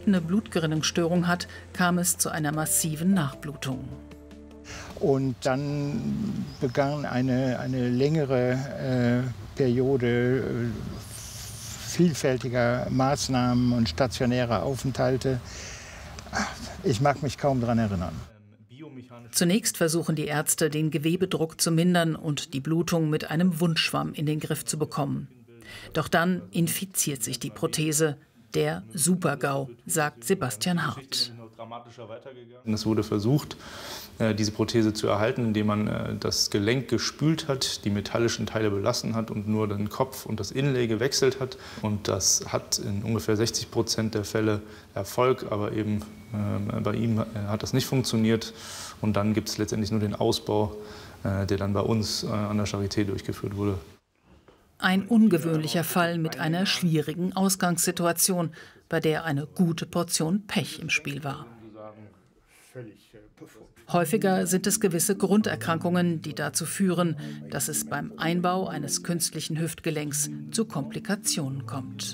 seltene Blutgerinnungsstörung hat, kam es zu einer massiven Nachblutung. Und dann begann eine längere Periode vielfältiger Maßnahmen und stationärer Aufenthalte. Ich mag mich kaum daran erinnern. Zunächst versuchen die Ärzte, den Gewebedruck zu mindern und die Blutung mit einem Wundschwamm in den Griff zu bekommen. Doch dann infiziert sich die Prothese. Der Super-GAU, sagt Sebastian Hart. Es wurde versucht, diese Prothese zu erhalten, indem man das Gelenk gespült hat, die metallischen Teile belassen hat und nur den Kopf und das Inlay gewechselt hat. Und das hat in ungefähr 60% der Fälle Erfolg, aber eben bei ihm hat das nicht funktioniert. Und dann gibt es letztendlich nur den Ausbau, der dann bei uns an der Charité durchgeführt wurde. Ein ungewöhnlicher Fall mit einer schwierigen Ausgangssituation, bei der eine gute Portion Pech im Spiel war. Häufiger sind es gewisse Grunderkrankungen, die dazu führen, dass es beim Einbau eines künstlichen Hüftgelenks zu Komplikationen kommt.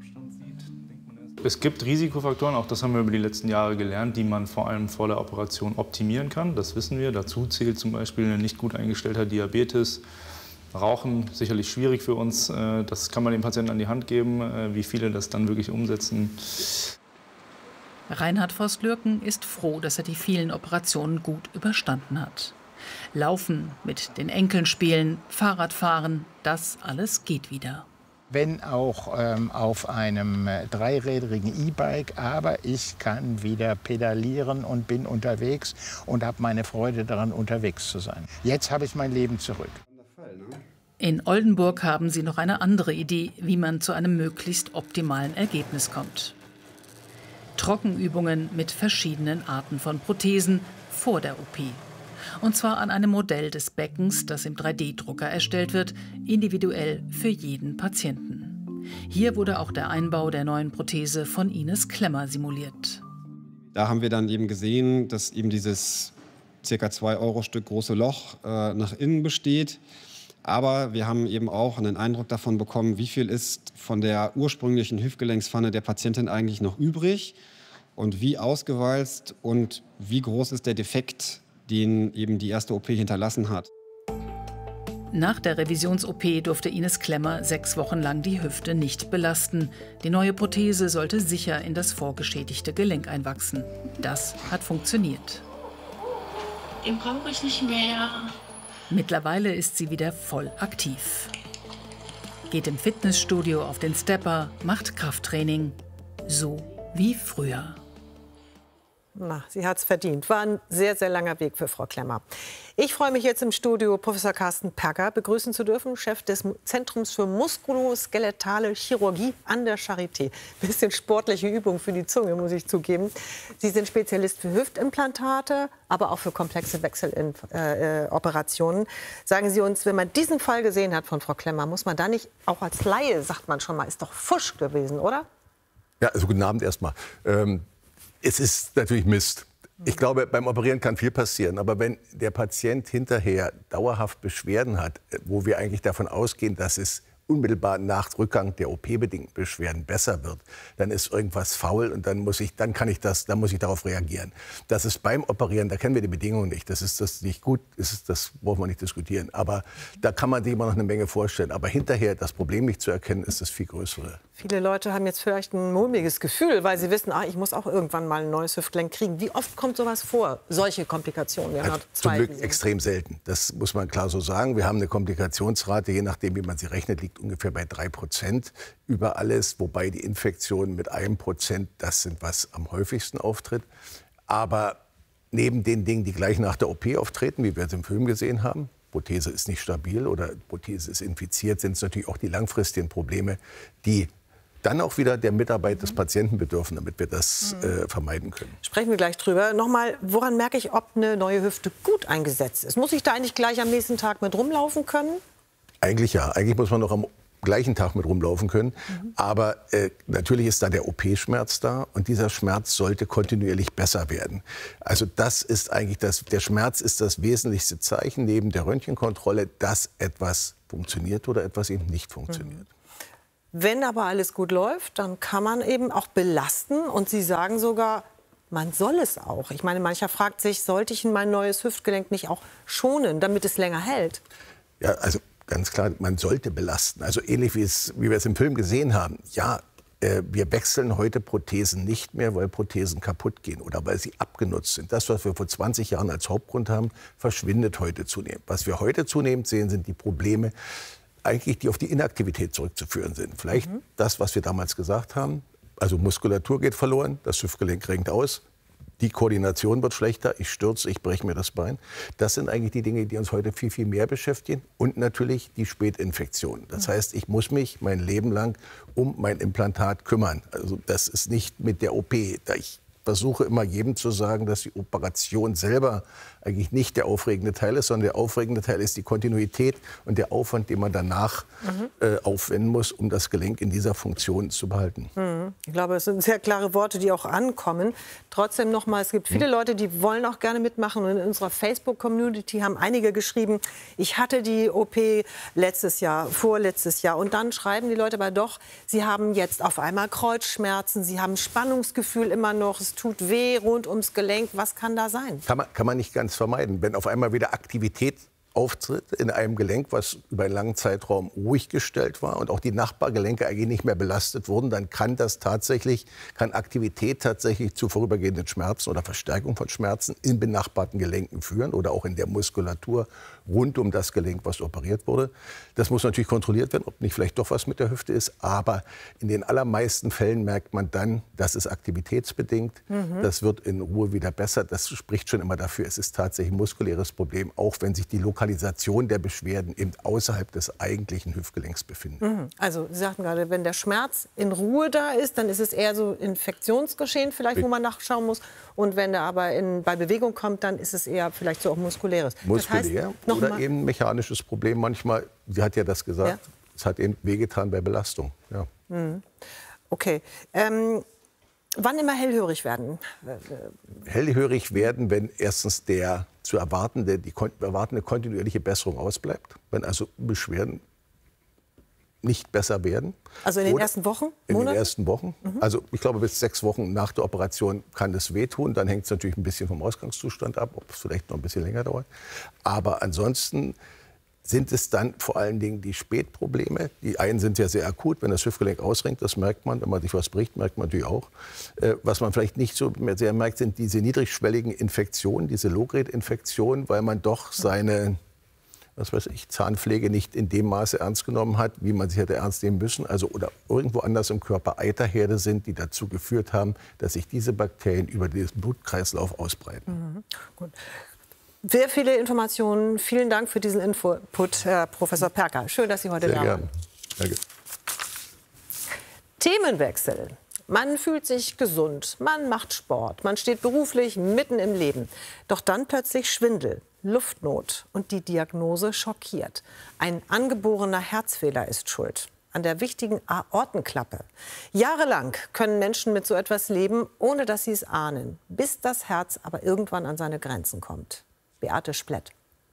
Es gibt Risikofaktoren, auch das haben wir über die letzten Jahre gelernt, die man vor allem vor der Operation optimieren kann. Das wissen wir. Dazu zählt zum Beispiel ein nicht gut eingestellter Diabetes. Rauchen, sicherlich schwierig für uns. Das kann man dem Patienten an die Hand geben, wie viele das dann wirklich umsetzen. Reinhard Voss-Lürken ist froh, dass er die vielen Operationen gut überstanden hat. Laufen, mit den Enkeln spielen, Fahrradfahren, das alles geht wieder. Wenn auch auf einem dreirädrigen E-Bike, aber ich kann wieder pedalieren und bin unterwegs und habe meine Freude daran, unterwegs zu sein. Jetzt habe ich mein Leben zurück. In Oldenburg haben sie noch eine andere Idee, wie man zu einem möglichst optimalen Ergebnis kommt. Trockenübungen mit verschiedenen Arten von Prothesen vor der OP. Und zwar an einem Modell des Beckens, das im 3D-Drucker erstellt wird, individuell für jeden Patienten. Hier wurde auch der Einbau der neuen Prothese von Ines Klemmer simuliert. Da haben wir dann eben gesehen, dass eben dieses ca. 2 Euro Stück große Loch nach innen besteht. Aber wir haben eben auch einen Eindruck davon bekommen, wie viel ist von der ursprünglichen Hüftgelenkspfanne der Patientin eigentlich noch übrig und wie ausgewalzt und wie groß ist der Defekt, den eben die erste OP hinterlassen hat. Nach der Revisions-OP durfte Ines Klemmer 6 Wochen lang die Hüfte nicht belasten. Die neue Prothese sollte sicher in das vorgeschädigte Gelenk einwachsen. Das hat funktioniert. Den brauche ich nicht mehr. Mittlerweile ist sie wieder voll aktiv. Geht im Fitnessstudio auf den Stepper, macht Krafttraining. So wie früher. Na, sie hat's verdient. War ein sehr, sehr langer Weg für Frau Klemmer. Ich freue mich jetzt im Studio, Professor Carsten Perger begrüßen zu dürfen, Chef des Zentrums für muskuloskeletale Chirurgie an der Charité. Bisschen sportliche Übung für die Zunge, muss ich zugeben. Sie sind Spezialist für Hüftimplantate, aber auch für komplexe Wechseloperationen. Sagen Sie uns, wenn man diesen Fall gesehen hat von Frau Klemmer, muss man da nicht, auch als Laie, sagt man schon mal, ist doch Fusch gewesen, oder? Ja, also guten Abend erstmal. Es ist natürlich Mist. Ich glaube, beim Operieren kann viel passieren. Aber wenn der Patient hinterher dauerhaft Beschwerden hat, wo wir eigentlich davon ausgehen, dass es unmittelbar nach Rückgang der OP-bedingten Beschwerden besser wird, dann ist irgendwas faul und dann muss ich darauf reagieren. Das ist beim Operieren, da kennen wir die Bedingungen nicht. Das ist das nicht gut, das brauchen wir nicht diskutieren. Aber da kann man sich immer noch eine Menge vorstellen. Aber hinterher das Problem nicht zu erkennen, ist das viel größere. Viele Leute haben jetzt vielleicht ein mulmiges Gefühl, weil sie wissen, ich muss auch irgendwann mal ein neues Hüftgelenk kriegen. Wie oft kommt sowas vor, solche Komplikationen? Also zum Glück extrem selten. Das muss man klar so sagen. Wir haben eine Komplikationsrate, je nachdem, wie man sie rechnet, liegt ungefähr bei 3% über alles. Wobei die Infektionen mit 1%, das sind, was am häufigsten auftritt. Aber neben den Dingen, die gleich nach der OP auftreten, wie wir es im Film gesehen haben, Prothese ist nicht stabil oder Prothese ist infiziert, sind es natürlich auch die langfristigen Probleme, die dann auch wieder der Mitarbeit des Patienten bedürfen, damit wir das vermeiden können. Sprechen wir gleich drüber. Nochmal, woran merke ich, ob eine neue Hüfte gut eingesetzt ist? Muss ich da eigentlich gleich am nächsten Tag mit rumlaufen können? Eigentlich ja. Eigentlich muss man noch am gleichen Tag mit rumlaufen können. Aber natürlich ist da der OP-Schmerz da und dieser Schmerz sollte kontinuierlich besser werden. Also das ist eigentlich der Schmerz ist das wesentlichste Zeichen neben der Röntgenkontrolle, dass etwas funktioniert oder etwas eben nicht funktioniert. Wenn aber alles gut läuft, dann kann man eben auch belasten. Und Sie sagen sogar, man soll es auch. Ich meine, mancher fragt sich, sollte ich mein neues Hüftgelenk nicht auch schonen, damit es länger hält? Ja, also ganz klar, man sollte belasten. Also ähnlich wie wir es im Film gesehen haben. Ja, wir wechseln heute Prothesen nicht mehr, weil Prothesen kaputt gehen oder weil sie abgenutzt sind. Das, was wir vor 20 Jahren als Hauptgrund haben, verschwindet heute zunehmend. Was wir heute zunehmend sehen, sind die Probleme, eigentlich die auf die Inaktivität zurückzuführen sind. Vielleicht das, was wir damals gesagt haben. Also Muskulatur geht verloren, das Hüftgelenk renkt aus, die Koordination wird schlechter, ich stürze, ich breche mir das Bein. Das sind eigentlich die Dinge, die uns heute viel, viel mehr beschäftigen. Und natürlich die Spätinfektion. Das heißt, ich muss mich mein Leben lang um mein Implantat kümmern. Also das ist nicht mit der OP. Ich versuche immer jedem zu sagen, dass die Operation selber eigentlich nicht der aufregende Teil ist, sondern der aufregende Teil ist die Kontinuität und der Aufwand, den man danach aufwenden muss, um das Gelenk in dieser Funktion zu behalten. Ich glaube, es sind sehr klare Worte, die auch ankommen. Trotzdem noch mal, es gibt viele Leute, die wollen auch gerne mitmachen. Und in unserer Facebook-Community haben einige geschrieben, ich hatte die OP letztes Jahr, vorletztes Jahr. Und dann schreiben die Leute aber doch, sie haben jetzt auf einmal Kreuzschmerzen, sie haben Spannungsgefühl immer noch, es tut weh rund ums Gelenk. Was kann da sein? Kann man nicht ganz vermeiden. Wenn auf einmal wieder Aktivität auftritt in einem Gelenk, was über einen langen Zeitraum ruhig gestellt war und auch die Nachbargelenke eigentlich nicht mehr belastet wurden, dann kann Aktivität tatsächlich zu vorübergehenden Schmerzen oder Verstärkung von Schmerzen in benachbarten Gelenken führen oder auch in der Muskulatur rund um das Gelenk, was operiert wurde. Das muss natürlich kontrolliert werden, ob nicht vielleicht doch was mit der Hüfte ist. Aber in den allermeisten Fällen merkt man dann, das ist aktivitätsbedingt. Das wird in Ruhe wieder besser. Das spricht schon immer dafür, es ist tatsächlich ein muskuläres Problem, auch wenn sich die Lokalisation der Beschwerden eben außerhalb des eigentlichen Hüftgelenks befinden. Also Sie sagten gerade, wenn der Schmerz in Ruhe da ist, dann ist es eher so Infektionsgeschehen vielleicht, wo man nachschauen muss. Und wenn der aber bei Bewegung kommt, dann ist es eher vielleicht so auch muskuläres. Muskulär oder eben ein mechanisches Problem. Manchmal, sie hat ja das gesagt, es hat eben wehgetan bei Belastung. Ja. Okay. Wann immer hellhörig werden? Hellhörig werden, wenn erstens die erwartende kontinuierliche Besserung ausbleibt. Wenn also Beschwerden nicht besser werden. Also in den ersten Wochen? In den ersten Wochen. Also ich glaube, bis 6 Wochen nach der Operation kann es wehtun. Dann hängt es natürlich ein bisschen vom Ausgangszustand ab, ob es vielleicht noch ein bisschen länger dauert. Aber ansonsten sind es dann vor allen Dingen die Spätprobleme. Die einen sind ja sehr akut, wenn das Hüftgelenk ausrenkt, das merkt man. Wenn man sich was bricht, merkt man natürlich auch. Was man vielleicht nicht so sehr merkt, sind diese niedrigschwelligen Infektionen, diese Low-Grade-Infektionen, weil man doch seine Zahnpflege nicht in dem Maße ernst genommen hat, wie man sie hätte ernst nehmen müssen. Also, oder irgendwo anders im Körper Eiterherde sind, die dazu geführt haben, dass sich diese Bakterien über den Blutkreislauf ausbreiten. Gut. Sehr viele Informationen. Vielen Dank für diesen Input, Herr Professor Perker. Schön, dass Sie heute da waren. Danke. Themenwechsel. Man fühlt sich gesund, man macht Sport, man steht beruflich mitten im Leben. Doch dann plötzlich Schwindel, Luftnot und die Diagnose schockiert. Ein angeborener Herzfehler ist schuld. An der wichtigen Aortenklappe. Jahrelang können Menschen mit so etwas leben, ohne dass sie es ahnen. Bis das Herz aber irgendwann an seine Grenzen kommt. Beate Splett.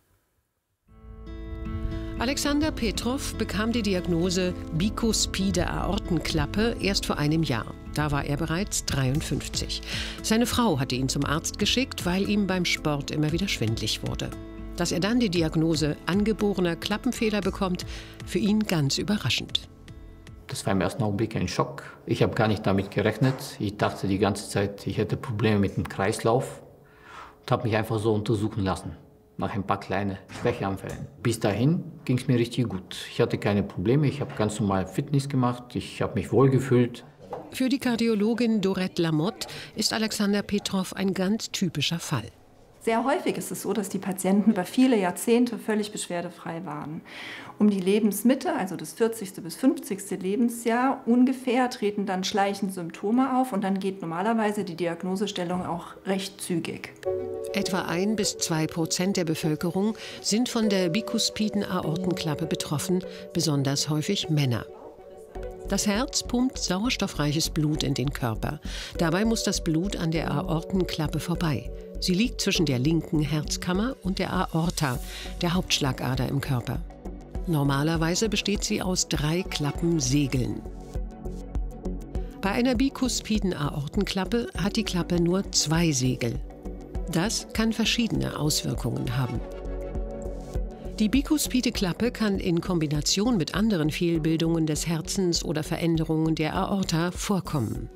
Alexander Petrov bekam die Diagnose bikuspide Aortenklappe erst vor einem Jahr. Da war er bereits 53. Seine Frau hatte ihn zum Arzt geschickt, weil ihm beim Sport immer wieder schwindlig wurde. Dass er dann die Diagnose angeborener Klappenfehler bekommt, für ihn ganz überraschend. Das war im ersten Augenblick ein Schock. Ich habe gar nicht damit gerechnet. Ich dachte die ganze Zeit, ich hätte Probleme mit dem Kreislauf und habe mich einfach so untersuchen lassen. Nach ein paar kleinen Schwächeanfällen. Bis dahin ging es mir richtig gut. Ich hatte keine Probleme, ich habe ganz normal Fitness gemacht, ich habe mich wohlgefühlt. Für die Kardiologin Dorette Lamotte ist Alexander Petrov ein ganz typischer Fall. Sehr häufig ist es so, dass die Patienten über viele Jahrzehnte völlig beschwerdefrei waren. Um die Lebensmitte, also das 40. bis 50. Lebensjahr ungefähr, treten dann schleichend Symptome auf und dann geht normalerweise die Diagnosestellung auch recht zügig. Etwa 1 bis 2% der Bevölkerung sind von der bikuspiden Aortenklappe betroffen, besonders häufig Männer. Das Herz pumpt sauerstoffreiches Blut in den Körper. Dabei muss das Blut an der Aortenklappe vorbei. Sie liegt zwischen der linken Herzkammer und der Aorta, der Hauptschlagader im Körper. Normalerweise besteht sie aus 3 Klappensegeln. Bei einer bikuspiden Aortenklappe hat die Klappe nur 2 Segel. Das kann verschiedene Auswirkungen haben. Die bikuspide Klappe kann in Kombination mit anderen Fehlbildungen des Herzens oder Veränderungen der Aorta vorkommen.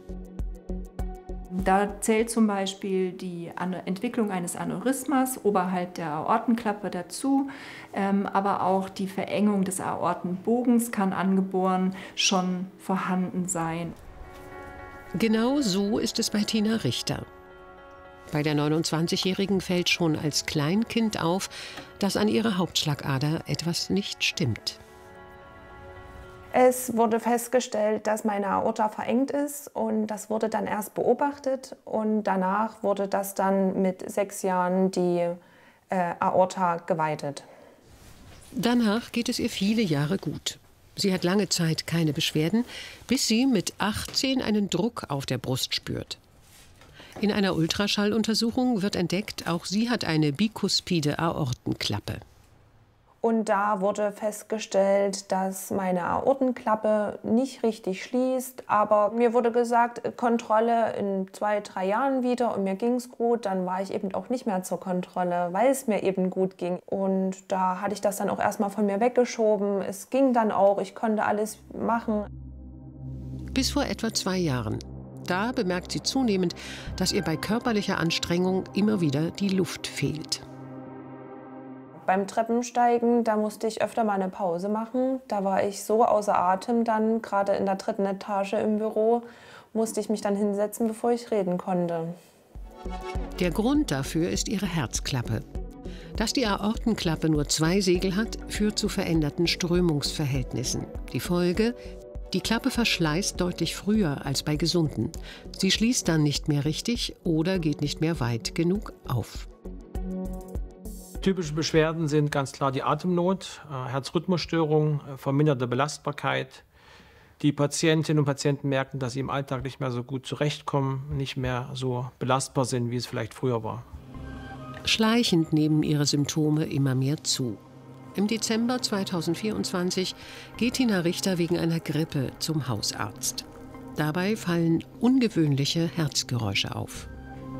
Da zählt zum Beispiel die Entwicklung eines Aneurysmas oberhalb der Aortenklappe dazu, aber auch die Verengung des Aortenbogens kann angeboren schon vorhanden sein. Genau so ist es bei Tina Richter. Bei der 29-Jährigen fällt schon als Kleinkind auf, dass an ihrer Hauptschlagader etwas nicht stimmt. Es wurde festgestellt, dass meine Aorta verengt ist und das wurde dann erst beobachtet und danach wurde das dann mit 6 Jahren die Aorta geweitet. Danach geht es ihr viele Jahre gut. Sie hat lange Zeit keine Beschwerden, bis sie mit 18 einen Druck auf der Brust spürt. In einer Ultraschalluntersuchung wird entdeckt, auch sie hat eine bikuspide Aortenklappe. Und da wurde festgestellt, dass meine Aortenklappe nicht richtig schließt. Aber mir wurde gesagt, Kontrolle in 2, 3 Jahren wieder und mir ging es gut. Dann war ich eben auch nicht mehr zur Kontrolle, weil es mir eben gut ging. Und da hatte ich das dann auch erstmal von mir weggeschoben. Es ging dann auch, ich konnte alles machen. Bis vor etwa 2 Jahren. Da bemerkt sie zunehmend, dass ihr bei körperlicher Anstrengung immer wieder die Luft fehlt. Beim Treppensteigen, da musste ich öfter mal eine Pause machen. Da war ich so außer Atem dann, gerade in der 3. Etage im Büro, musste ich mich dann hinsetzen, bevor ich reden konnte. Der Grund dafür ist ihre Herzklappe. Dass die Aortenklappe nur 2 Segel hat, führt zu veränderten Strömungsverhältnissen. Die Folge: die Klappe verschleißt deutlich früher als bei Gesunden. Sie schließt dann nicht mehr richtig oder geht nicht mehr weit genug auf. Typische Beschwerden sind ganz klar die Atemnot, Herzrhythmusstörung, verminderte Belastbarkeit. Die Patientinnen und Patienten merken, dass sie im Alltag nicht mehr so gut zurechtkommen, nicht mehr so belastbar sind, wie es vielleicht früher war. Schleichend nehmen ihre Symptome immer mehr zu. Im Dezember 2024 geht Tina Richter wegen einer Grippe zum Hausarzt. Dabei fallen ungewöhnliche Herzgeräusche auf.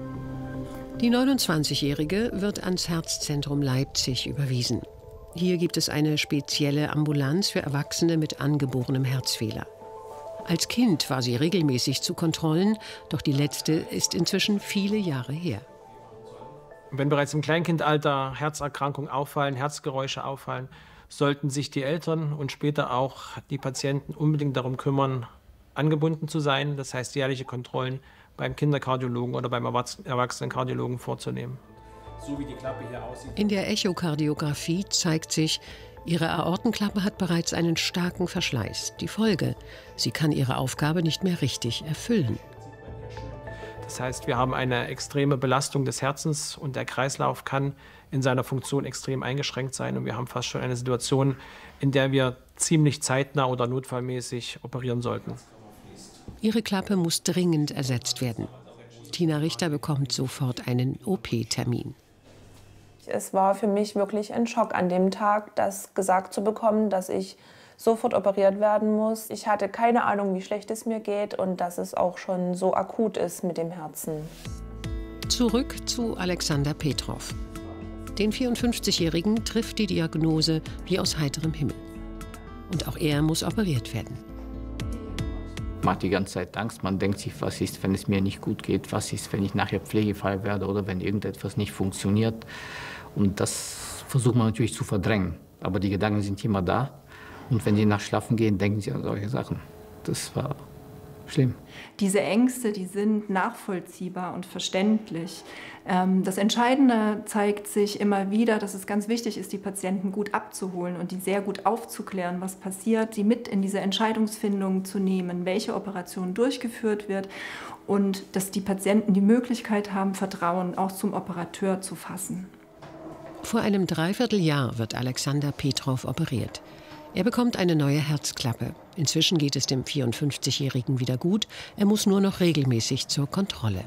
Die 29-Jährige wird ans Herzzentrum Leipzig überwiesen. Hier gibt es eine spezielle Ambulanz für Erwachsene mit angeborenem Herzfehler. Als Kind war sie regelmäßig zu Kontrollen, doch die letzte ist inzwischen viele Jahre her. Wenn bereits im Kleinkindalter Herzerkrankungen auffallen, Herzgeräusche auffallen, sollten sich die Eltern und später auch die Patienten unbedingt darum kümmern, angebunden zu sein. Das heißt, jährliche Kontrollen beim Kinderkardiologen oder beim Erwachsenenkardiologen vorzunehmen. So wie die Klappe hier aussieht. In der Echokardiographie zeigt sich, ihre Aortenklappe hat bereits einen starken Verschleiß. Die Folge: sie kann ihre Aufgabe nicht mehr richtig erfüllen. Das heißt, wir haben eine extreme Belastung des Herzens und der Kreislauf kann in seiner Funktion extrem eingeschränkt sein. Und wir haben fast schon eine Situation, in der wir ziemlich zeitnah oder notfallmäßig operieren sollten. Ihre Klappe muss dringend ersetzt werden. Tina Richter bekommt sofort einen OP-Termin. Es war für mich wirklich ein Schock an dem Tag, das gesagt zu bekommen, dass ich sofort operiert werden muss. Ich hatte keine Ahnung, wie schlecht es mir geht und dass es auch schon so akut ist mit dem Herzen. Zurück zu Alexander Petrov. Den 54-Jährigen trifft die Diagnose wie aus heiterem Himmel. Und auch er muss operiert werden. Macht die ganze Zeit Angst. Man denkt sich, was ist, wenn es mir nicht gut geht? Was ist, wenn ich nachher Pflegefall werde oder wenn irgendetwas nicht funktioniert? Und das versucht man natürlich zu verdrängen. Aber die Gedanken sind immer da. Und wenn die nach Schlafen gehen, denken sie an solche Sachen. Das war schlimm. Diese Ängste, die sind nachvollziehbar und verständlich. Das Entscheidende zeigt sich immer wieder, dass es ganz wichtig ist, die Patienten gut abzuholen und die sehr gut aufzuklären, was passiert, sie mit in diese Entscheidungsfindung zu nehmen, welche Operation durchgeführt wird und dass die Patienten die Möglichkeit haben, Vertrauen auch zum Operateur zu fassen. Vor einem Dreivierteljahr wird Alexander Petrov operiert. Er bekommt eine neue Herzklappe. Inzwischen geht es dem 54-Jährigen wieder gut. Er muss nur noch regelmäßig zur Kontrolle.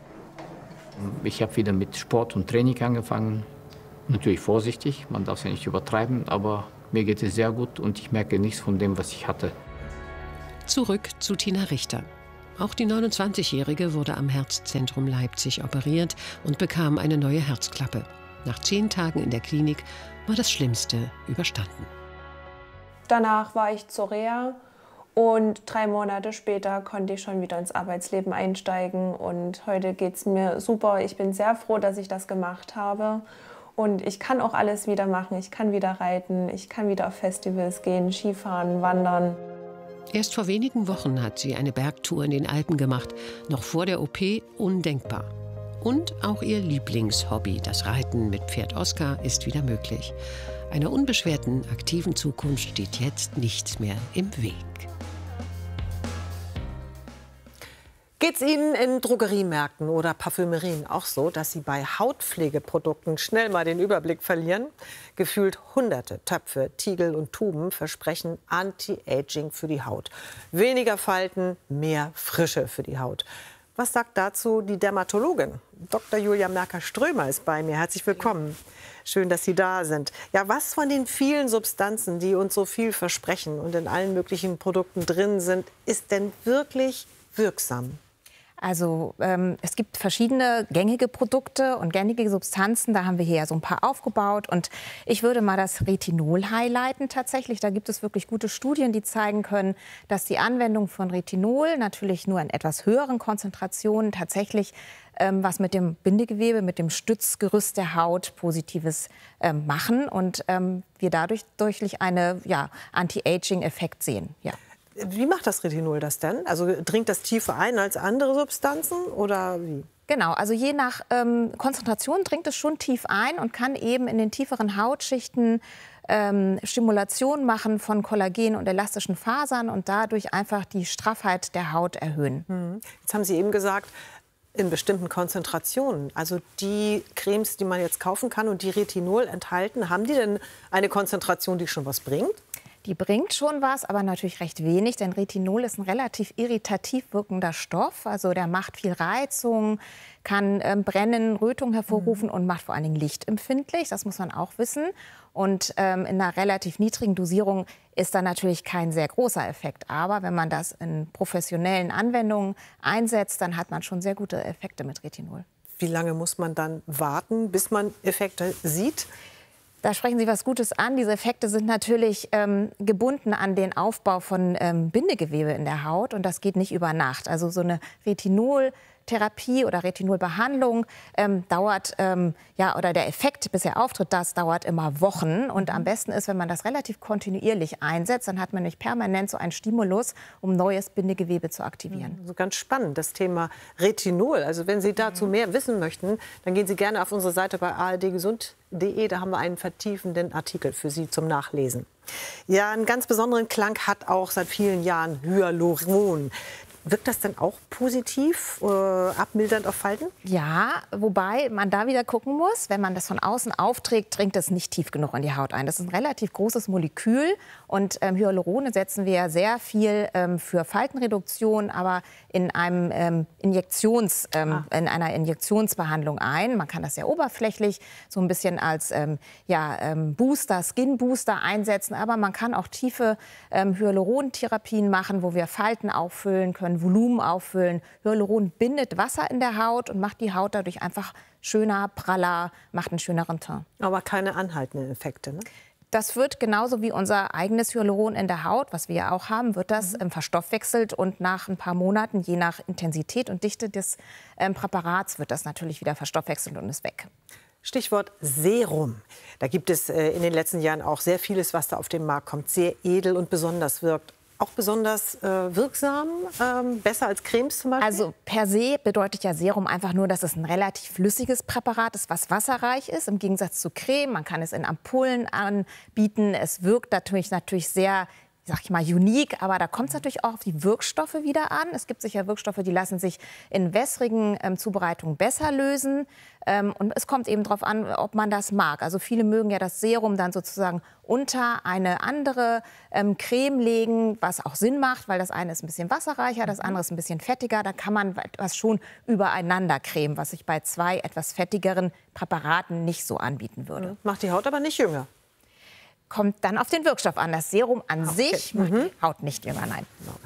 Ich habe wieder mit Sport und Training angefangen. Natürlich vorsichtig, man darf es ja nicht übertreiben, aber Mir geht es sehr gut und ich merke nichts von dem, was ich hatte. Zurück zu Tina Richter. Auch die 29-Jährige wurde am Herzzentrum Leipzig operiert und bekam eine neue Herzklappe. Nach 10 Tagen in der Klinik war das Schlimmste überstanden. Danach war ich zur Reha und 3 Monate später konnte ich schon wieder ins Arbeitsleben einsteigen. Und heute geht es mir super. Ich bin sehr froh, dass ich das gemacht habe. Und ich kann auch alles wieder machen. Ich kann wieder reiten, ich kann wieder auf Festivals gehen, Skifahren, wandern. Erst vor wenigen Wochen hat sie eine Bergtour in den Alpen gemacht. Noch vor der OP undenkbar. Und auch ihr Lieblingshobby, das Reiten mit Pferd Oskar, ist wieder möglich. Einer unbeschwerten, aktiven Zukunft steht jetzt nichts mehr im Weg. Geht es Ihnen in Drogeriemärkten oder Parfümerien auch so, dass Sie bei Hautpflegeprodukten schnell mal den Überblick verlieren? Gefühlt hunderte Töpfe, Tiegel und Tuben versprechen Anti-Aging für die Haut. Weniger Falten, mehr Frische für die Haut. Was sagt dazu die Dermatologin? Dr. Julia Merker-Strömer ist bei mir. Herzlich willkommen. Schön, dass Sie da sind. Ja, was von den vielen Substanzen, die uns so viel versprechen und in allen möglichen Produkten drin sind, ist denn wirklich wirksam? Also es gibt verschiedene gängige Produkte und gängige Substanzen. Da haben wir hier ja so ein paar aufgebaut. Und ich würde mal das Retinol highlighten tatsächlich. Da gibt es wirklich gute Studien, die zeigen können, dass die Anwendung von Retinol natürlich nur in etwas höheren Konzentrationen tatsächlich was mit dem Bindegewebe, mit dem Stützgerüst der Haut Positives machen. Und wir dadurch deutlich einen Anti-Aging-Effekt sehen. Ja. Wie macht das Retinol das denn? Also dringt das tiefer ein als andere Substanzen oder wie? Genau, also je nach Konzentration dringt es schon tief ein und kann eben in den tieferen Hautschichten Stimulation machen von Kollagen und elastischen Fasern und dadurch einfach die Straffheit der Haut erhöhen. Jetzt haben Sie eben gesagt, in bestimmten Konzentrationen. Also die Cremes, die man jetzt kaufen kann und die Retinol enthalten, haben die denn eine Konzentration, die schon was bringt? Die bringt schon was, aber natürlich recht wenig, denn Retinol ist ein relativ irritativ wirkender Stoff. Also der macht viel Reizung, kann Brennen, Rötung hervorrufen und macht vor allen Dingen lichtempfindlich. Das muss man auch wissen. Und in einer relativ niedrigen Dosierung ist da natürlich kein sehr großer Effekt. Aber wenn man das in professionellen Anwendungen einsetzt, dann hat man schon sehr gute Effekte mit Retinol. Wie lange muss man dann warten, bis man Effekte sieht? Da sprechen Sie was Gutes an. Diese Effekte sind natürlich gebunden an den Aufbau von Bindegewebe in der Haut. Und das geht nicht über Nacht. Also so eine Retinoltherapie oder Retinolbehandlung dauert, oder der Effekt, bis er auftritt, das dauert immer Wochen. Und am besten ist, wenn man das relativ kontinuierlich einsetzt, dann hat man nicht permanent so einen Stimulus, um neues Bindegewebe zu aktivieren. Also ganz spannend, das Thema Retinol. Also wenn Sie dazu mehr wissen möchten, dann gehen Sie gerne auf unsere Seite bei ardgesund.de. Da haben wir einen vertiefenden Artikel für Sie zum Nachlesen. Ja, einen ganz besonderen Klang hat auch seit vielen Jahren Hyaluron. Wirkt das denn auch positiv, abmildernd auf Falten? Ja, wobei man da wieder gucken muss, wenn man das von außen aufträgt, dringt es nicht tief genug in die Haut ein. Das ist ein relativ großes Molekül und Hyalurone setzen wir sehr viel für Faltenreduktion, aber in einer Injektionsbehandlung ein. Man kann das sehr oberflächlich so ein bisschen als Booster, Skin-Booster einsetzen, aber man kann auch tiefe Hyalurontherapien machen, wo wir Falten auffüllen können, Volumen auffüllen. Hyaluron bindet Wasser in der Haut und macht die Haut dadurch einfach schöner, praller, macht einen schöneren Teint. Aber keine anhaltenden Effekte, ne? Das wird genauso wie unser eigenes Hyaluron in der Haut, was wir ja auch haben, wird das verstoffwechselt und nach ein paar Monaten, je nach Intensität und Dichte des Präparats, wird das natürlich wieder verstoffwechselt und ist weg. Stichwort Serum. Da gibt es in den letzten Jahren auch sehr vieles, was da auf den Markt kommt, sehr edel und besonders wirkt. Auch besonders wirksam, besser als Cremes zum Beispiel? Also per se bedeutet ja Serum einfach nur, dass es ein relativ flüssiges Präparat ist, was wasserreich ist, im Gegensatz zu Creme. Man kann es in Ampullen anbieten. Es wirkt natürlich sehr, sag ich mal, unique, aber da kommt es natürlich auch auf die Wirkstoffe wieder an. Es gibt sicher Wirkstoffe, die lassen sich in wässrigen Zubereitungen besser lösen. Und es kommt eben darauf an, ob man das mag. Also viele mögen ja das Serum dann sozusagen unter eine andere Creme legen, was auch Sinn macht, weil das eine ist ein bisschen wasserreicher, das andere ist ein bisschen fettiger. Da kann man etwas schon übereinander cremen, was ich bei 2 etwas fettigeren Präparaten nicht so anbieten würde. Macht die Haut aber nicht jünger. kommt dann auf den Wirkstoff an. Das Serum an sich macht die Haut nicht jünger, nein.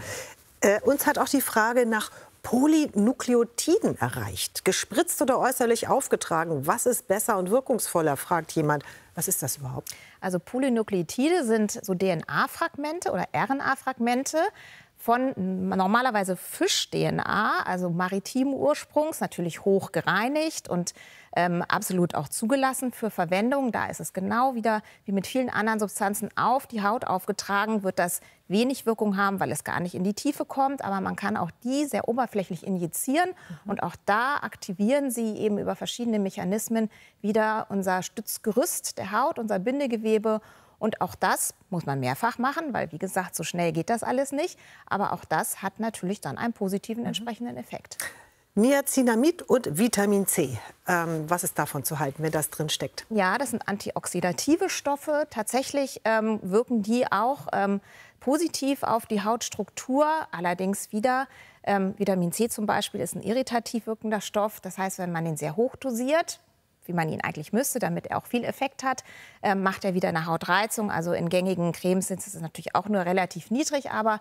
Uns hat auch die Frage nach Polynukleotiden erreicht. Gespritzt oder äußerlich aufgetragen, was ist besser und wirkungsvoller, fragt jemand. Was ist das überhaupt? Also Polynukleotide sind so DNA-Fragmente oder RNA-Fragmente von normalerweise Fisch-DNA, also maritimen Ursprungs, natürlich hoch gereinigt und absolut auch zugelassen für Verwendung. Da ist es genau wieder wie mit vielen anderen Substanzen auf die Haut aufgetragen, wird das wenig Wirkung haben, weil es gar nicht in die Tiefe kommt. Aber man kann auch die sehr oberflächlich injizieren und auch da aktivieren sie eben über verschiedene Mechanismen wieder unser Stützgerüst der Haut, unser Bindegewebe. Und auch das muss man mehrfach machen, weil, wie gesagt, so schnell geht das alles nicht. Aber auch das hat natürlich dann einen positiven entsprechenden Effekt. Niacinamid und Vitamin C. Was ist davon zu halten, wenn das drin steckt? Ja, das sind antioxidative Stoffe. Tatsächlich wirken die auch positiv auf die Hautstruktur. Allerdings wieder, Vitamin C zum Beispiel ist ein irritativ wirkender Stoff. Das heißt, wenn man ihn sehr hoch dosiert, wie man ihn eigentlich müsste, damit er auch viel Effekt hat, macht er wieder eine Hautreizung. Also in gängigen Cremes ist es natürlich auch nur relativ niedrig, aber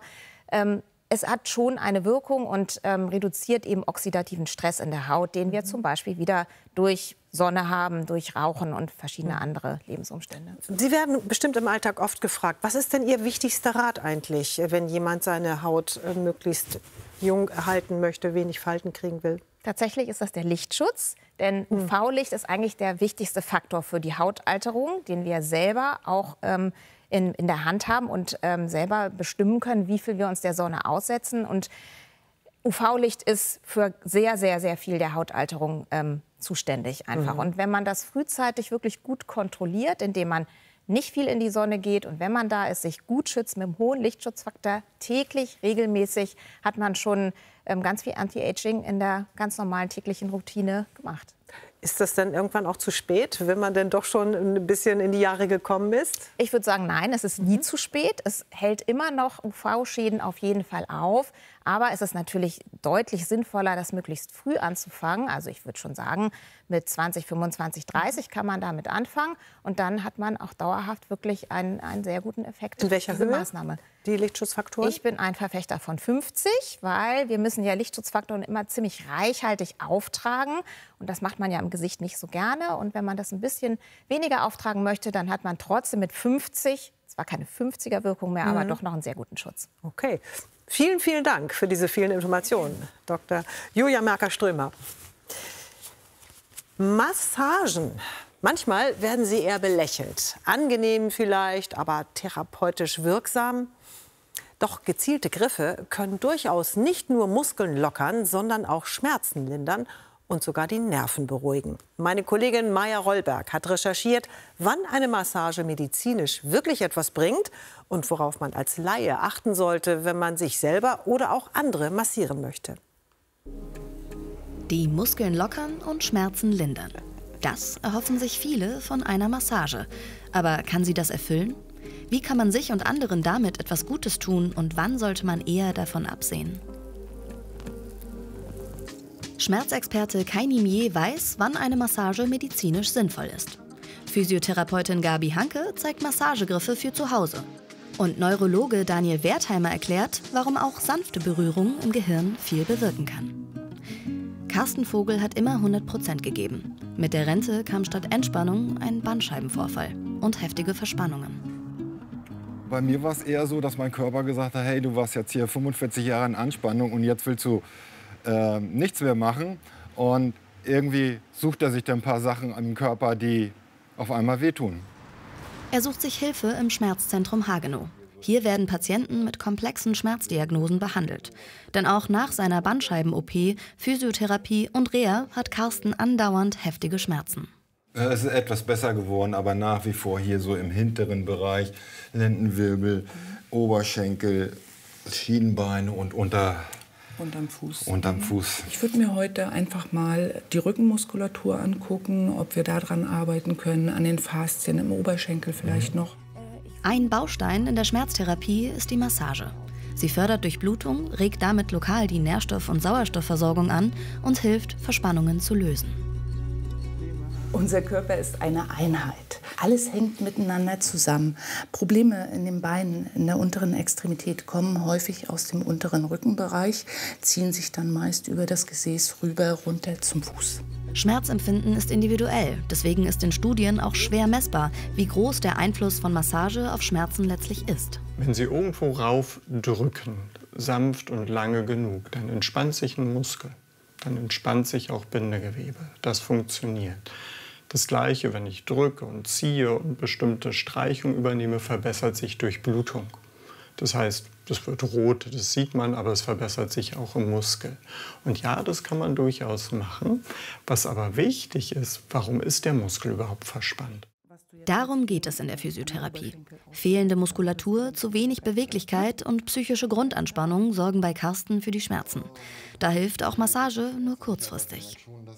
es hat schon eine Wirkung und reduziert eben oxidativen Stress in der Haut, den wir zum Beispiel wieder durch Sonne haben, durch Rauchen und verschiedene andere Lebensumstände. Sie werden bestimmt im Alltag oft gefragt, was ist denn Ihr wichtigster Rat eigentlich, wenn jemand seine Haut möglichst jung erhalten möchte, wenig Falten kriegen will? Tatsächlich ist das der Lichtschutz, denn UV-Licht ist eigentlich der wichtigste Faktor für die Hautalterung, den wir selber auch in der Hand haben und selber bestimmen können, wie viel wir uns der Sonne aussetzen. Und UV-Licht ist für sehr, sehr, sehr viel der Hautalterung zuständig einfach. Und wenn man das frühzeitig wirklich gut kontrolliert, indem man nicht viel in die Sonne geht und wenn man da ist, sich gut schützt mit einem hohen Lichtschutzfaktor, täglich, regelmäßig, hat man schon ganz viel Anti-Aging in der ganz normalen täglichen Routine gemacht. Ist das dann irgendwann auch zu spät, wenn man denn doch schon ein bisschen in die Jahre gekommen ist? Ich würde sagen, nein, es ist nie zu spät. Es hält immer noch UV-Schäden auf jeden Fall auf. Aber es ist natürlich deutlich sinnvoller, das möglichst früh anzufangen. Also ich würde schon sagen, mit 20, 25, 30 kann man damit anfangen. Und dann hat man auch dauerhaft wirklich einen sehr guten Effekt. In welcher Höhe? Maßnahme. Die Lichtschutzfaktoren? Ich bin ein Verfechter von 50, weil wir müssen ja Lichtschutzfaktoren immer ziemlich reichhaltig auftragen. Und das macht man ja im Gesicht nicht so gerne. Und wenn man das ein bisschen weniger auftragen möchte, dann hat man trotzdem mit 50, zwar keine 50er-Wirkung mehr, aber doch noch einen sehr guten Schutz. Okay. Vielen, vielen Dank für diese vielen Informationen, Dr. Julia Merker-Strömer. Massagen. Manchmal werden sie eher belächelt. Angenehm vielleicht, aber therapeutisch wirksam. Doch gezielte Griffe können durchaus nicht nur Muskeln lockern, sondern auch Schmerzen lindern und sogar die Nerven beruhigen. Meine Kollegin Maja Rollberg hat recherchiert, wann eine Massage medizinisch wirklich etwas bringt und worauf man als Laie achten sollte, wenn man sich selber oder auch andere massieren möchte. Die Muskeln lockern und Schmerzen lindern. Das erhoffen sich viele von einer Massage. Aber kann sie das erfüllen? Wie kann man sich und anderen damit etwas Gutes tun und wann sollte man eher davon absehen? Schmerzexperte Kai Nimier weiß, wann eine Massage medizinisch sinnvoll ist. Physiotherapeutin Gabi Hanke zeigt Massagegriffe für zu Hause. Und Neurologe Daniel Wertheimer erklärt, warum auch sanfte Berührung im Gehirn viel bewirken kann. Carsten Vogel hat immer 100% gegeben. Mit der Rente kam statt Entspannung ein Bandscheibenvorfall und heftige Verspannungen. Bei mir war es eher so, dass mein Körper gesagt hat, hey, du warst jetzt hier 45 Jahre in Anspannung und jetzt willst du nichts mehr machen. Und irgendwie sucht er sich dann ein paar Sachen am Körper, die auf einmal wehtun. Er sucht sich Hilfe im Schmerzzentrum Hagenow. Hier werden Patienten mit komplexen Schmerzdiagnosen behandelt. Denn auch nach seiner Bandscheiben-OP, Physiotherapie und Reha hat Carsten andauernd heftige Schmerzen. Es ist etwas besser geworden, aber nach wie vor hier so im hinteren Bereich, Lendenwirbel, Oberschenkel, Schienbeine und unterm Fuß. Unterm Fuß. Ich würde mir heute einfach mal die Rückenmuskulatur angucken, ob wir daran arbeiten können, an den Faszien im Oberschenkel vielleicht noch. Ein Baustein in der Schmerztherapie ist die Massage. Sie fördert Durchblutung, regt damit lokal die Nährstoff- und Sauerstoffversorgung an und hilft, Verspannungen zu lösen. Unser Körper ist eine Einheit. Alles hängt miteinander zusammen. Probleme in den Beinen, in der unteren Extremität kommen häufig aus dem unteren Rückenbereich, ziehen sich dann meist über das Gesäß rüber runter zum Fuß. Schmerzempfinden ist individuell. Deswegen ist in Studien auch schwer messbar, wie groß der Einfluss von Massage auf Schmerzen letztlich ist. Wenn Sie irgendwo rauf drücken, sanft und lange genug, dann entspannt sich ein Muskel. Dann entspannt sich auch Bindegewebe. Das funktioniert. Das Gleiche, wenn ich drücke und ziehe und bestimmte Streichungen übernehme, verbessert sich Durchblutung. Das heißt, das wird rot, das sieht man, aber es verbessert sich auch im Muskel. Und ja, das kann man durchaus machen. Was aber wichtig ist, warum ist der Muskel überhaupt verspannt? Darum geht es in der Physiotherapie. Fehlende Muskulatur, zu wenig Beweglichkeit und psychische Grundanspannung sorgen bei Carsten für die Schmerzen. Da hilft auch Massage nur kurzfristig.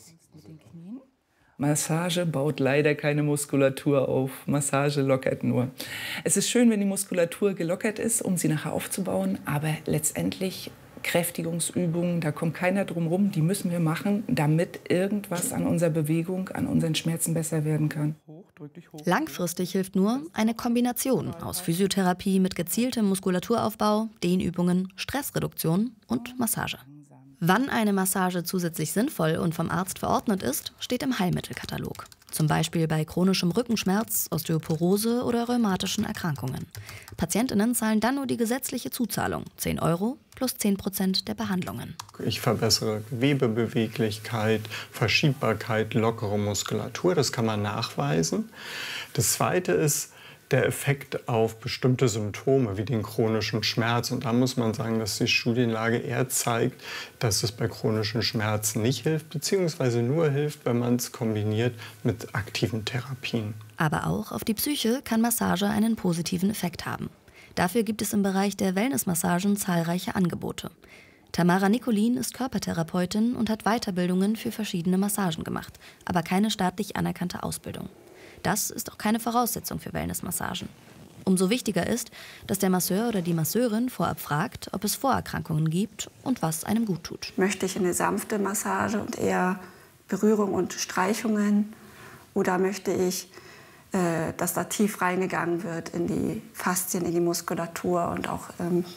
Massage baut leider keine Muskulatur auf. Massage lockert nur. Es ist schön, wenn die Muskulatur gelockert ist, um sie nachher aufzubauen. Aber letztendlich Kräftigungsübungen, da kommt keiner drum rum. Die müssen wir machen, damit irgendwas an unserer Bewegung, an unseren Schmerzen besser werden kann. Langfristig hilft nur eine Kombination aus Physiotherapie mit gezieltem Muskulaturaufbau, Dehnübungen, Stressreduktion und Massage. Wann eine Massage zusätzlich sinnvoll und vom Arzt verordnet ist, steht im Heilmittelkatalog. Zum Beispiel bei chronischem Rückenschmerz, Osteoporose oder rheumatischen Erkrankungen. Patientinnen zahlen dann nur die gesetzliche Zuzahlung, 10 € plus 10% der Behandlungen. Ich verbessere Gewebebeweglichkeit, Verschiebbarkeit, lockere Muskulatur. Das kann man nachweisen. Das Zweite ist der Effekt auf bestimmte Symptome wie den chronischen Schmerz. Und da muss man sagen, dass die Studienlage eher zeigt, dass es bei chronischen Schmerzen nicht hilft, beziehungsweise nur hilft, wenn man es kombiniert mit aktiven Therapien. Aber auch auf die Psyche kann Massage einen positiven Effekt haben. Dafür gibt es im Bereich der Wellnessmassagen zahlreiche Angebote. Tamara Nicolin ist Körpertherapeutin und hat Weiterbildungen für verschiedene Massagen gemacht, aber keine staatlich anerkannte Ausbildung. Das ist auch keine Voraussetzung für Wellnessmassagen. Umso wichtiger ist, dass der Masseur oder die Masseurin vorab fragt, ob es Vorerkrankungen gibt und was einem gut tut. Möchte ich eine sanfte Massage und eher Berührung und Streichungen? Oder möchte ich, dass da tief reingegangen wird in die Faszien, in die Muskulatur und auch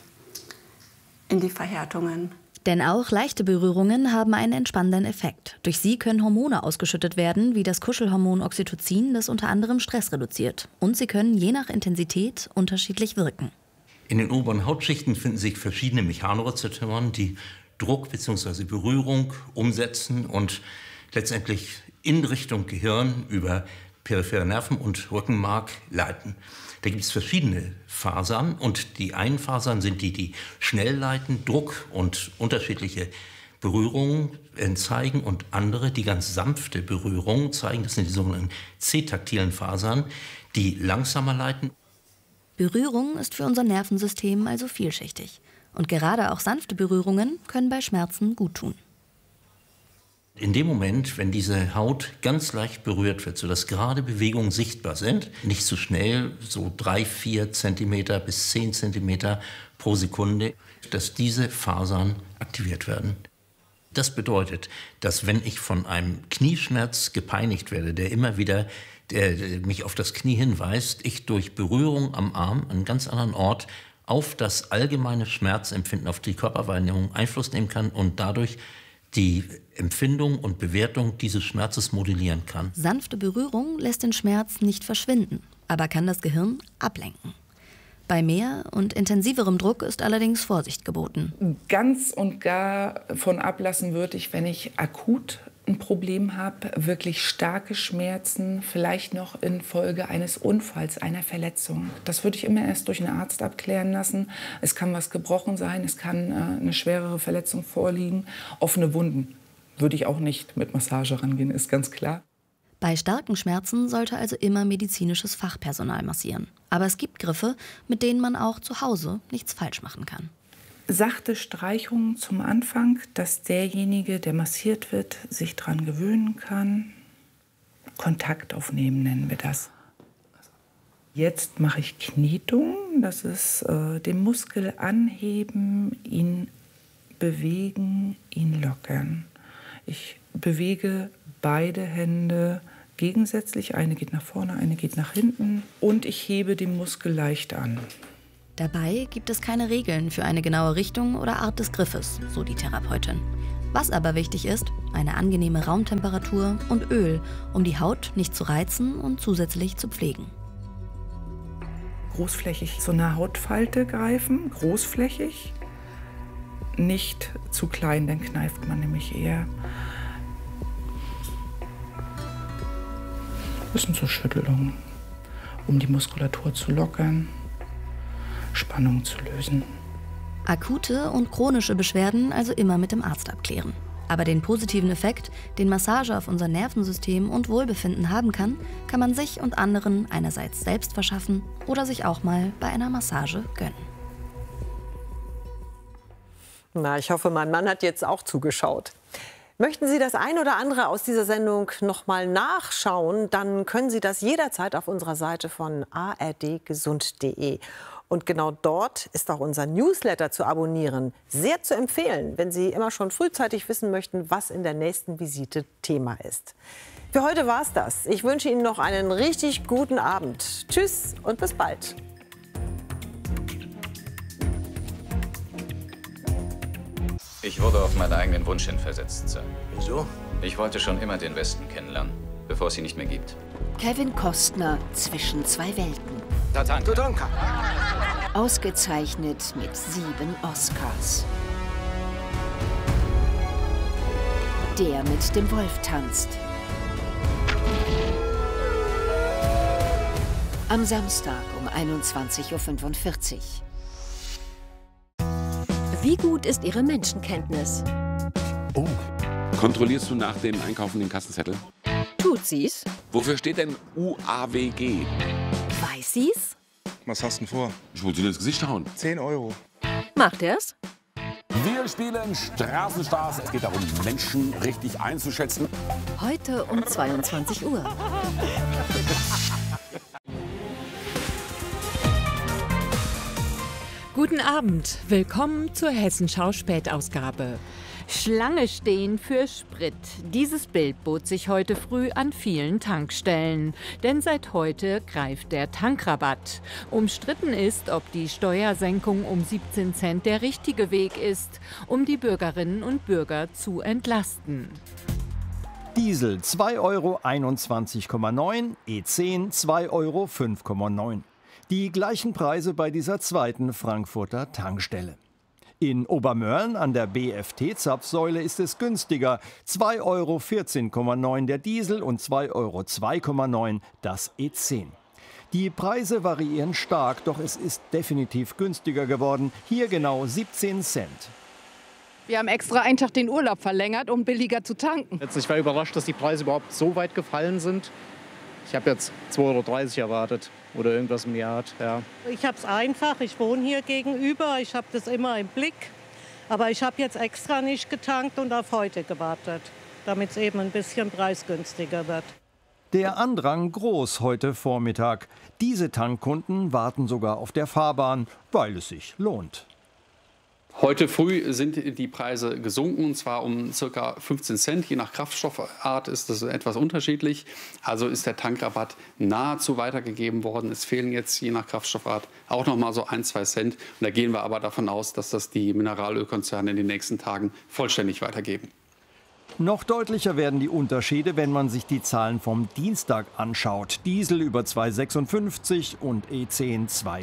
in die Verhärtungen? Denn auch leichte Berührungen haben einen entspannenden Effekt. Durch sie können Hormone ausgeschüttet werden, wie das Kuschelhormon Oxytocin, das unter anderem Stress reduziert. Und sie können je nach Intensität unterschiedlich wirken. In den oberen Hautschichten finden sich verschiedene Mechanorezeptoren, die Druck bzw. Berührung umsetzen und letztendlich in Richtung Gehirn über periphere Nerven und Rückenmark leiten. Da gibt es verschiedene Fasern und die einen Fasern sind die, die schnell leiten, Druck und unterschiedliche Berührungen zeigen und andere, die ganz sanfte Berührungen zeigen. Das sind die sogenannten C-taktilen Fasern, die langsamer leiten. Berührung ist für unser Nervensystem also vielschichtig. Und gerade auch sanfte Berührungen können bei Schmerzen gut tun. In dem Moment, wenn diese Haut ganz leicht berührt wird, sodass gerade Bewegungen sichtbar sind, nicht zu schnell, so 3-4 cm bis 10 cm pro Sekunde, dass diese Fasern aktiviert werden. Das bedeutet, dass wenn ich von einem Knieschmerz gepeinigt werde, der immer wieder mich auf das Knie hinweist, ich durch Berührung am Arm, an einem ganz anderen Ort, auf das allgemeine Schmerzempfinden, auf die Körperwahrnehmung Einfluss nehmen kann und dadurch die Empfindung und Bewertung dieses Schmerzes modellieren kann. Sanfte Berührung lässt den Schmerz nicht verschwinden, aber kann das Gehirn ablenken. Bei mehr und intensiverem Druck ist allerdings Vorsicht geboten. Ganz und gar von ablassen würde ich, wenn ich akut ein Problem habe, wirklich starke Schmerzen, vielleicht noch infolge eines Unfalls, einer Verletzung. Das würde ich immer erst durch einen Arzt abklären lassen. Es kann was gebrochen sein, es kann eine schwerere Verletzung vorliegen. Offene Wunden würde ich auch nicht mit Massage rangehen, ist ganz klar. Bei starken Schmerzen sollte also immer medizinisches Fachpersonal massieren. Aber es gibt Griffe, mit denen man auch zu Hause nichts falsch machen kann. Sachte Streichungen zum Anfang, dass derjenige, der massiert wird, sich daran gewöhnen kann. Kontakt aufnehmen nennen wir das. Jetzt mache ich Knietung, das ist den Muskel anheben, ihn bewegen, ihn lockern. Ich bewege beide Hände gegensätzlich. Eine geht nach vorne, eine geht nach hinten. Und ich hebe den Muskel leicht an. Dabei gibt es keine Regeln für eine genaue Richtung oder Art des Griffes, so die Therapeutin. Was aber wichtig ist, eine angenehme Raumtemperatur und Öl, um die Haut nicht zu reizen und zusätzlich zu pflegen. Großflächig zu einer Hautfalte greifen, großflächig. Nicht zu klein, dann kneift man nämlich eher. Ein bisschen zur Schüttelung, um die Muskulatur zu lockern, Spannung zu lösen. Akute und chronische Beschwerden also immer mit dem Arzt abklären. Aber den positiven Effekt, den Massage auf unser Nervensystem und Wohlbefinden haben kann, kann man sich und anderen einerseits selbst verschaffen oder sich auch mal bei einer Massage gönnen. Na, ich hoffe, mein Mann hat jetzt auch zugeschaut. Möchten Sie das ein oder andere aus dieser Sendung noch mal nachschauen, dann können Sie das jederzeit auf unserer Seite von ardgesund.de. Und genau dort ist auch unser Newsletter zu abonnieren. Sehr zu empfehlen, wenn Sie immer schon frühzeitig wissen möchten, was in der nächsten Visite Thema ist. Für heute war es das. Ich wünsche Ihnen noch einen richtig guten Abend. Tschüss und bis bald. Ich wurde auf meinen eigenen Wunsch hin versetzt, Sir. Wieso? Ich wollte schon immer den Westen kennenlernen, bevor es ihn nicht mehr gibt. Kevin Costner zwischen zwei Welten. Tatanka. Ausgezeichnet mit 7 Oscars. Der mit dem Wolf tanzt. Am Samstag um 21:45 Uhr. Wie gut ist Ihre Menschenkenntnis? Oh. Kontrollierst du nach dem Einkaufen den Kassenzettel? Tut sie's? Wofür steht denn UAWG? Weiß sie's? Was hast du denn vor? Ich muss dir ins Gesicht hauen. 10 Euro. Macht er's? Wir spielen Straßenstars. Es geht darum, Menschen richtig einzuschätzen. Heute um 22 Uhr. Guten Abend, willkommen zur Hessenschau-Spätausgabe. Schlange stehen für Sprit. Dieses Bild bot sich heute früh an vielen Tankstellen. Denn seit heute greift der Tankrabatt. Umstritten ist, ob die Steuersenkung um 17 Cent der richtige Weg ist, um die Bürgerinnen und Bürger zu entlasten. Diesel 2,21,9 €, E10 2,05,9 €. Die gleichen Preise bei dieser zweiten Frankfurter Tankstelle. In Obermörlen an der BFT-Zapfsäule ist es günstiger. 2,14,9 € der Diesel und 2,2,9 € das E10. Die Preise variieren stark, doch es ist definitiv günstiger geworden. Hier genau 17 Cent. Wir haben extra einen Tag den Urlaub verlängert, um billiger zu tanken. Ich war überrascht, dass die Preise überhaupt so weit gefallen sind. Ich habe jetzt 2,30 € erwartet oder irgendwas im Jahr. Ja. Ich habe es einfach, ich wohne hier gegenüber, ich habe das immer im Blick. Aber ich habe jetzt extra nicht getankt und auf heute gewartet, damit es eben ein bisschen preisgünstiger wird. Der Andrang groß heute Vormittag. Diese Tankkunden warten sogar auf der Fahrbahn, weil es sich lohnt. Heute früh sind die Preise gesunken, und zwar um ca. 15 Cent. Je nach Kraftstoffart ist das etwas unterschiedlich. Also ist der Tankrabatt nahezu weitergegeben worden. Es fehlen jetzt je nach Kraftstoffart auch noch mal so 1-2 Cent. Und da gehen wir aber davon aus, dass das die Mineralölkonzerne in den nächsten Tagen vollständig weitergeben. Noch deutlicher werden die Unterschiede, wenn man sich die Zahlen vom Dienstag anschaut. Diesel über 2,56 und E10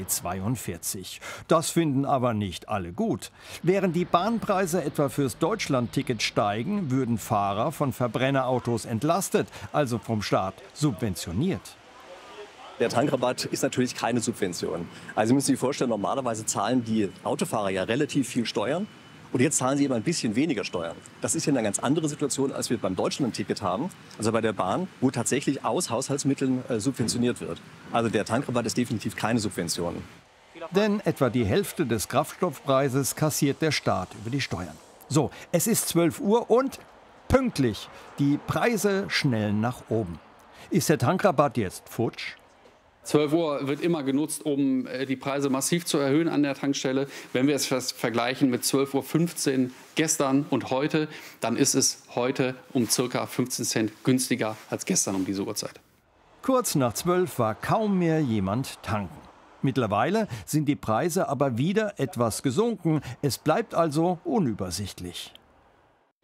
2,42. Das finden aber nicht alle gut. Während die Bahnpreise etwa fürs Deutschlandticket steigen, würden Fahrer von Verbrennerautos entlastet, also vom Staat subventioniert. Der Tankrabatt ist natürlich keine Subvention. Also Sie müssen sich vorstellen, normalerweise zahlen die Autofahrer ja relativ viel Steuern. Und jetzt zahlen sie eben ein bisschen weniger Steuern. Das ist ja eine ganz andere Situation, als wir beim Deutschlandticket haben, also bei der Bahn, wo tatsächlich aus Haushaltsmitteln subventioniert wird. Also der Tankrabatt ist definitiv keine Subvention. Denn etwa die Hälfte des Kraftstoffpreises kassiert der Staat über die Steuern. So, es ist 12 Uhr und pünktlich. Die Preise schnellen nach oben. Ist der Tankrabatt jetzt futsch? 12 Uhr wird immer genutzt, um die Preise massiv zu erhöhen an der Tankstelle. Wenn wir es vergleichen mit 12:15 Uhr gestern und heute, dann ist es heute um ca. 15 Cent günstiger als gestern um diese Uhrzeit. Kurz nach 12 war kaum mehr jemand tanken. Mittlerweile sind die Preise aber wieder etwas gesunken. Es bleibt also unübersichtlich.